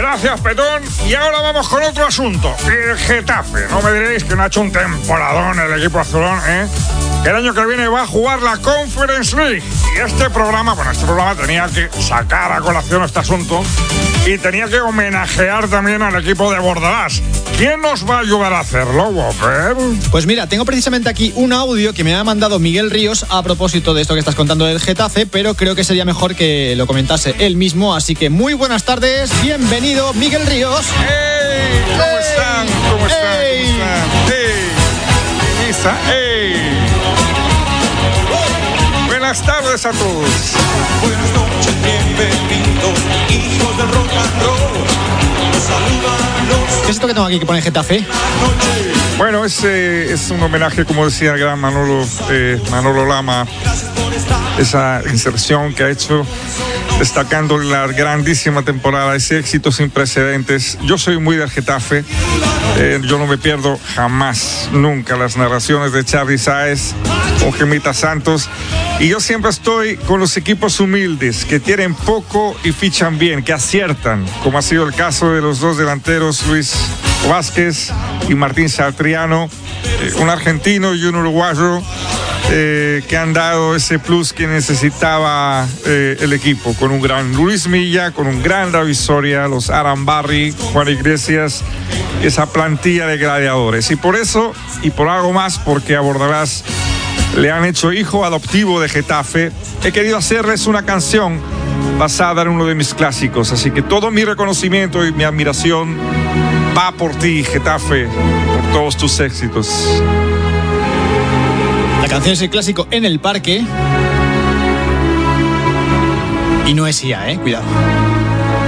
Gracias, Petón. Y ahora vamos con otro asunto. El Getafe. No me diréis que no ha hecho un temporadón el equipo azulón, ¿eh? El año que viene va a jugar la Conference League. Y este programa tenía que sacar a colación este asunto y tenía que homenajear también al equipo de Bordalás. ¿Quién nos va a ayudar a hacerlo, Whopper? Pues mira, tengo precisamente aquí un audio que me ha mandado Miguel Ríos a propósito de esto que estás contando del Getafe, pero creo que sería mejor que lo comentase él mismo. Así que muy buenas tardes, bienvenido Miguel Ríos. ¡Hey! ¿Cómo están? ¿Cómo están? ¡Hey! ¿Cómo están? ¡Hey! Lisa, ¡hey! Buenas tardes a todos. Buenas noches, bienvenidos, hijos del rock and roll. Los saludan los... ¿Qué es esto que tengo aquí que pone Getafe? Bueno, es un homenaje, como decía el gran Manolo Lama, esa inserción que ha hecho destacando la grandísima temporada, ese éxito sin precedentes. Yo soy muy del Getafe, yo no me pierdo jamás, nunca, las narraciones de Charly Sáez o Gemita Santos, y yo siempre estoy con los equipos humildes, que tienen poco y fichan bien, que aciertan, como ha sido el caso de los dos delanteros, Luis Vázquez y Martín Satriano, un argentino y un uruguayo, que han dado ese plus que necesitaba el equipo, con un gran Luis Milla, con un gran David Soria, los Arambarri, Juan Iglesias, esa plantilla de gladiadores. Y por eso, y por algo más, porque a Bordalás le han hecho hijo adoptivo de Getafe, he querido hacerles una canción basada en uno de mis clásicos. Así que todo mi reconocimiento y mi admiración va por ti, Getafe, por todos tus éxitos. La canción es el clásico En el Parque. Y no es IA, cuidado.